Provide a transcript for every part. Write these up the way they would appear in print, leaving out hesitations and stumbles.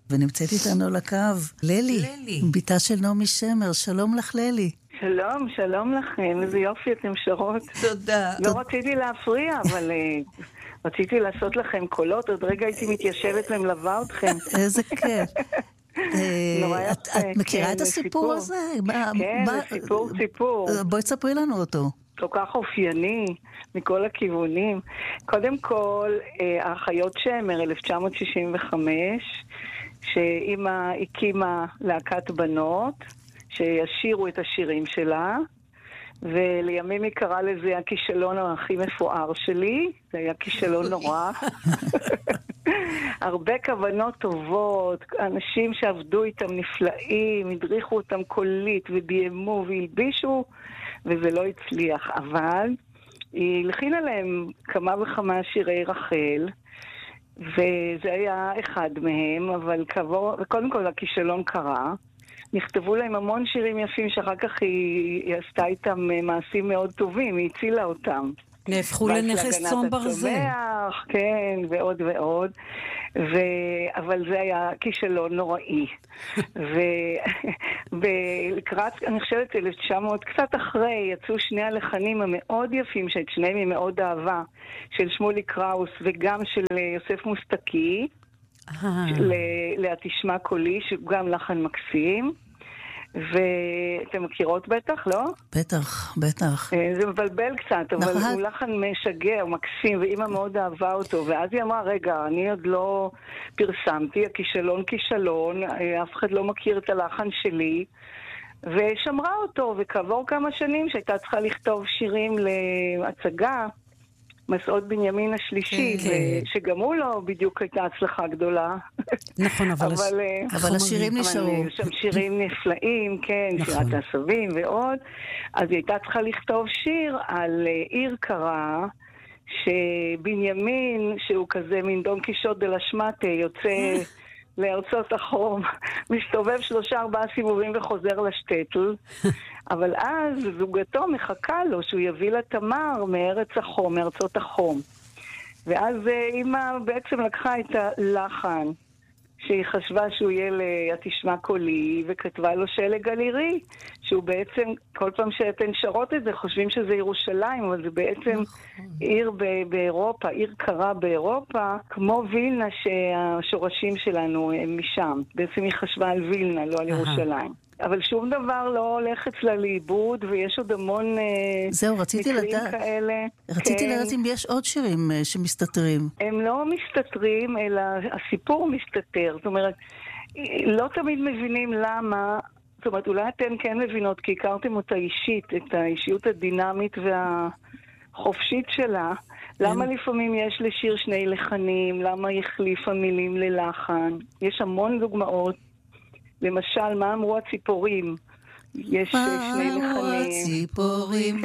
ונמצאת איתנו לקו ללי, ביתה של נעמי שמר. שלום לך ללי. שלום, שלום לכם, איזה יופי אתם שרות. תודה. לא רציתי להפריע, אבל רציתי לעשות לכם קולות, עוד רגע הייתי מתיישבת ומלווה אתכם. איזה כיף. את מכירה את הסיפור הזה? כן, זה סיפור. בואי תספרי לנו אותו. כל כך אופייני מכל הכיוונים. קודם כל, האחיות שמר, 1965, שאמא הקימה להקת בנות, שישירו את השירים שלה, ולימים היא קראה לזה הכישלון הכי מפואר שלי, זה היה כישלון נורא. הרבה כוונות טובות, אנשים שעבדו איתם נפלאים, הדריכו אותם קולית וביימו והלבישו, וזה לא הצליח, אבל היא הלחינה להם כמה וכמה שירי רחל, וזה היה אחד מהם, אבל קודם כל הכישלון קרה. נכתבו להם המון שירים יפים שאחר כך היא עשתה איתם מעשים מאוד טובים, היא הצילה אותם. נהפכו לנכס צאן ברזל. כן, ועוד ועוד. אבל זה היה כישלון נוראי. ולקראת, אני חושבת, 1900, קצת אחרי, יצאו שני הלחנים המאוד יפים, שאת שניהם היא מאוד אהבה, של שמולי קראוס וגם של יוסף מוסטקי, להתשמע קולי, שהוא גם לחן מקסים. ואתם מכירות בטח, לא? בטח, בטח. זה מבלבל קצת, אבל הוא לחן משגע, הוא מקסים, ואמא מאוד אהבה אותו, ואז היא אמרה, רגע, אני עוד לא פרסמתי, הכישלון כישלון, אף אחד לא מכיר את הלחן שלי, ושמרה אותו, וכעבור כמה שנים שהייתה צריכה לכתוב שירים להצגה, מסעות בנימין השלישי, שגם הוא לא בדיוק הייתה הצלחה גדולה. נכון, אבל השירים נשארו. שם שירים נפלאים, כן, שירת העשבים ועוד. אז היא הייתה צריכה לכתוב שיר על עיר קרה, שבנימין, שהוא כזה מין דון קישוט דלה שמטה, יוצא לארצות החום, מסתובב 3-4 סיבובים וחוזר לשטטל, אבל אז זוגתו מחכה לו שהוא יביא לה תמר מארץ החום, מארצות החום. ואז אמא בעצם לקחה את הלחן שהיא חשבה שהוא יהיה להתשמע קולי, וכתבה לו שלג אלירי, שהוא בעצם, כל פעם שאתן שרות את זה, חושבים שזה ירושלים, אבל זה בעצם עיר באירופה, עיר קרה באירופה, כמו וילנה שהשורשים שלנו הם משם. בעצם היא חשבה על וילנה, לא על ירושלים. אבל שום דבר לא הולך אצלה לאיבוד, ויש עוד המון מקרים כאלה. רציתי לדעת אם יש עוד שירים שמסתתרים. הם לא מסתתרים, אלא הסיפור מסתתר. זאת אומרת, לא תמיד מבינים למה, זאת אומרת, אולי אתן כן מבינות, כי הכרתם אותה אישית, את האישיות הדינמית והחופשית שלה. למה לפעמים יש לשיר שני לחנים, למה החליפה מילים ללחן. יש המון דוגמאות. למשל, מה אמרו הציפורים? יש שני לחנים. מה אמרו הציפורים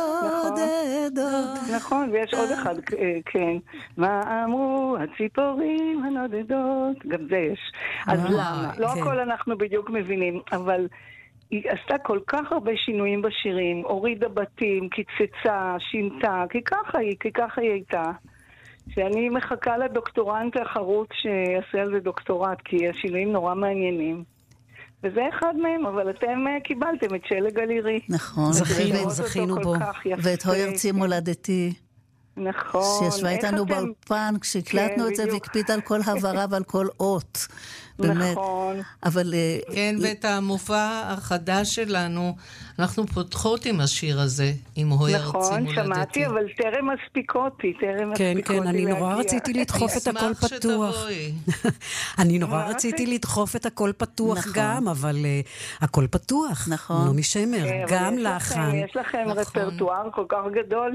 הנודדות. נכון, ויש עוד אחד, כן. מה אמרו הציפורים הנודדות? גם זה יש. אז למה? לא הכל אנחנו בדיוק מבינים, אבל היא עשתה כל כך הרבה שינויים בשירים, הורידה בתים, קיצצה, שינתה, כי ככה היא הייתה. שאני מחכה לדוקטורנט החרוץ שיעשה על זה דוקטורט, כי השינויים נורא מעניינים. וזה אחד מהם, אבל אתם קיבלתם את שלג אלירי. נכון, זכינו בו. ואת הו ארצי מולדתי. נכון. שישבה איתנו באולפן, כשהקלטנו את זה והקפיד על כל הברה ועל כל אות. נכון. אבל... כן, ואת המופע החדש שלנו, אנחנו פותחות עם השיר הזה, עם הו ארצי מולדתי. נכון, שמעתי, אבל טרם מספיקותי, כן, אני נורא רציתי לדחוף את הכל פתוח. אני נורא רציתי לדחוף את הכל פתוח גם, אבל הכל פתוח. נכון. נעמי שמר, גם לחן. יש לכם רפרטואר כל כך גדול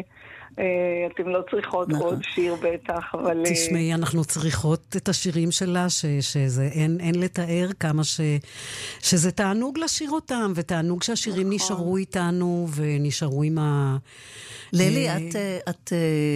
אתם לא צריכות עוד שיר בטח, אבל... תשמעי, אנחנו צריכות את השירים שלה, שזה אין לתאר כמה שזה תענוג לשיר אותם, ותענוג שהשירים נשארו איתנו, ונשארו עם ה... לילי, את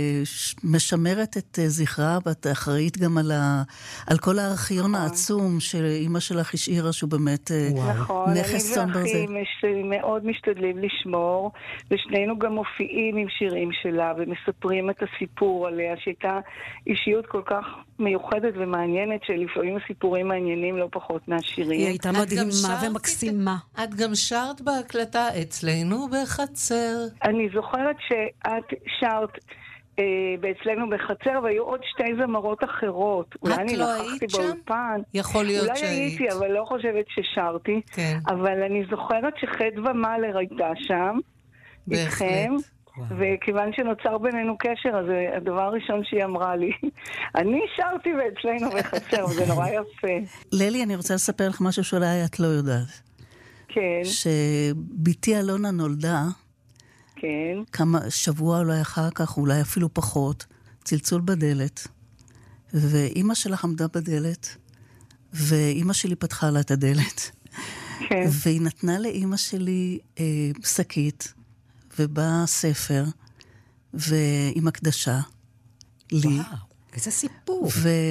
משמרת את זכרה, ואת אחראית גם על כל הארכיון העצום שאמא שלך השאירה, שהוא באמת נכס צאן ברזל. נכון, אני ואחים מאוד משתדלים לשמור, ושנינו גם מופיעים עם שירים שלה. שלה, ומספרים את הסיפור עליה, שהייתה אישיות כל כך מיוחדת ומעניינת, שלפעמים הסיפורים מעניינים לא פחות מהשירים. היא הייתה מדהימה ומקסימה. את גם שרת בהקלטה אצלנו בחצר. אני זוכרת שאת שרת אצלנו בחצר, והיו עוד שתי זמרות אחרות. את לא היית שם? באולפן. יכול להיות אולי שהיית. הייתי, אבל לא חושבת ששרתי. כן. אבל אני זוכרת שחדווה מאלר הייתה שם, איתכם. וכיוון שנוצר בינינו קשר, אז הדבר הראשון שהיא אמרה לי, אני שרתי ואצלנו בחצר, וזה נורא יפה. ללי, אני רוצה לספר לך משהו שאולי את לא יודעת. כן. שביתי אלונה נולדה, כן. שבוע אולי אחר כך, אולי אפילו פחות, צלצול בדלת, ואימא שלך עמדה בדלת, ואימא שלי פתחה לה את הדלת, כן. והיא נתנה לאימא שלי שקית, ובא ספר, ועם הקדשה, לי. וואו, איזה סיפור.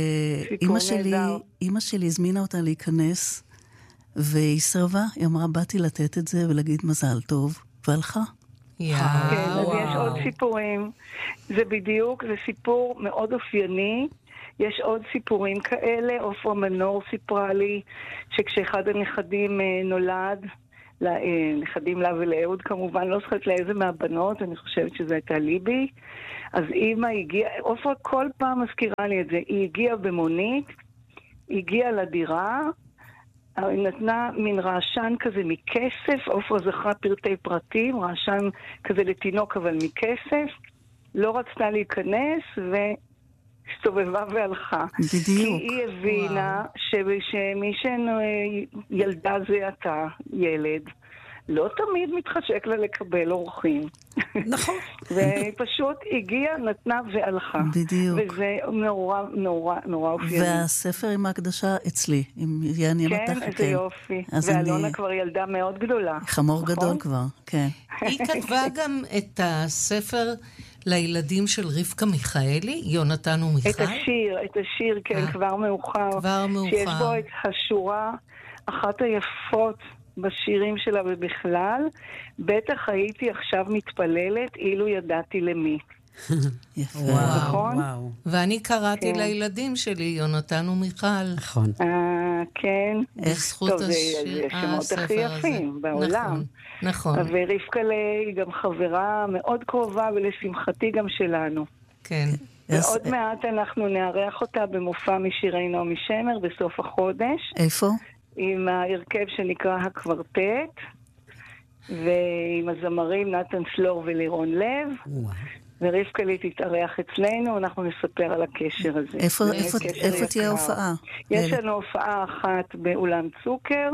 ואימא שלי הזמינה אותה להיכנס, והיא סרבה, היא אמרה, באתי לתת את זה ולהגיד מזל טוב, והלכה. כן, אז יש עוד סיפורים. זה בדיוק, זה סיפור מאוד אופייני. יש עוד סיפורים כאלה. עופרה מנור סיפרה לי שכשאחד הנכדים נולד, נכדים לה ולאהוד כמובן, לא זוכרת לאיזה מהבנות, אני חושבת שזה הייתה ליבי, אז אמא הגיעה, עופרה כל פעם מזכירה לי את זה, היא הגיעה במונית, הגיעה לדירה, היא נתנה מין רעשן כזה מכסף, עופרה זכרה פרטי פרטים, רעשן כזה לתינוק אבל מכסף, לא רצתה להיכנס והסתובבה והלכה. בדיוק. כי היא הבינה שמי שילדה זה אתה, ילד, לא תמיד מתחשק לה לקבל אורחים. נכון. והיא פשוט הגיעה, נתנה והלכה. בדיוק. וזה נורא אופייני. והספר עם ההקדשה אצלי, אם יעניין אותך. כן, איזה יופי. ואלונה כבר ילדה מאוד גדולה. חמור גדול כבר, כן. היא כתבה גם את הספר לילדים של רבקה מיכאלי, יונתן ומיכל. את השיר, כן, כבר מאוחר. כבר מאוחר. שיש בו את השורה, אחת היפות בשירים שלה ובכלל, בטח הייתי עכשיו מתפללת אילו ידעתי למי. יפה. נכון? ואני קראתי לילדים שלי, יונתן ומיכל. נכון. כן. בזכות טוב, זה שמות הכי יפים בעולם. נכון. ורבקה היא גם חברה מאוד קרובה, ולשמחתי גם שלנו. כן. ועוד מעט אנחנו נארח אותה במופע משירי נעמי שמר בסוף החודש. איפה? עם ההרכב שנקרא הקוורטט, ועם הזמרים נתן סלור ולירון לב. ורבקה לי תתארח אצלנו, אנחנו נספר על הקשר הזה. איפה תהיה ההופעה? יש לנו הופעה אחת באולם צוקר,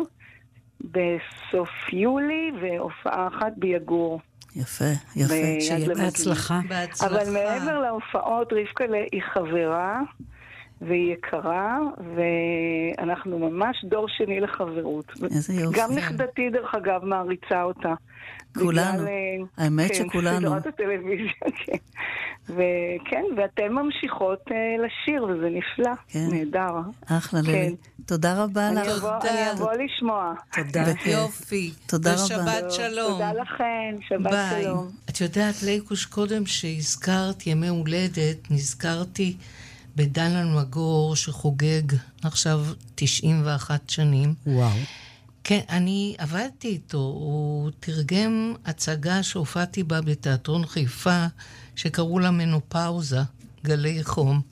בסוף יולי, והופעה אחת ביגור. יפה, יפה. שיהיה בהצלחה. אבל מעבר להופעות, רבקה היא חברה, והיא יקרה, ואנחנו ממש דור שני לחברות. איזה יופי. גם נכדתי, דרך אגב, מעריצה אותה. כולנו. האמת שכולנו. סדרת הטלוויזיה, כן. וכן, ואתן ממשיכות לשיר, וזה נפלא. כן. נהדר. אחלה, ללי. תודה רבה לך. אני אבוא לשמוע. תודה. יופי. תודה רבה. ושבת שלום. תודה לכן, שבת שלום. את יודעת, ליקוש, קודם שהזכרת ימי הולדת, נזכרתי בדן אלמגור שחוגג עכשיו 91 שנים. וואו. כן, אני עבדתי איתו, הוא תרגם הצגה שהופעתי בה בתיאטרון חיפה, שקראו לה מנופאוזה, גלי חום.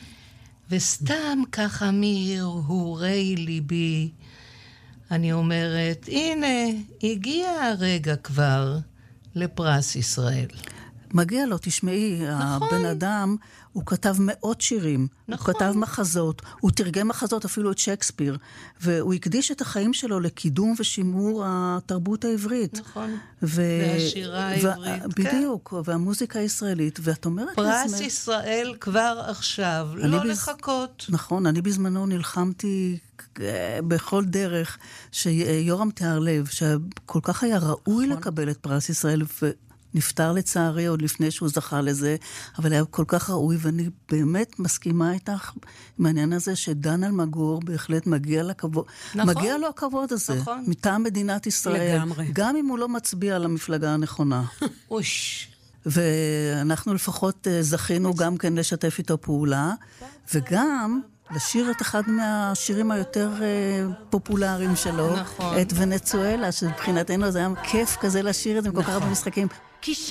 וסתם ככה מהרהורי ליבי, אני אומרת, הנה, הגיע הרגע כבר לפרס ישראל. מגיע לו, תשמעי, נכון. הבן אדם, הוא כתב מאות שירים, נכון. הוא כתב מחזות, הוא תרגם מחזות אפילו את שייקספיר, והוא הקדיש את החיים שלו לקידום ושימור התרבות העברית. נכון. והשירה העברית. בדיוק, והמוזיקה הישראלית, ואת אומרת פרס ישראל כבר עכשיו, לא לחכות. נכון, אני בזמנו נלחמתי בכל דרך שיורם תיארלב, שכל כך היה ראוי לקבל את פרס ישראל, נפטר לצערי עוד לפני שהוא זכה לזה, אבל היה כל כך ראוי, ואני באמת מסכימה איתך עם העניין הזה, שדן אלמגור בהחלט מגיע לכבוד, נכון. מגיע לו הכבוד הזה, נכון. מטעם מדינת ישראל, לגמרי. גם אם הוא לא מצביע על המפלגה הנכונה. אוש. ואנחנו לפחות זכינו גם כן לשתף איתו פעולה, וגם לשיר את אחד מהשירים היותר פופולריים שלו, את ונצואלה, שבחינתנו זה היה כיף כזה לשיר את זה, כל כך הרבה משחקים.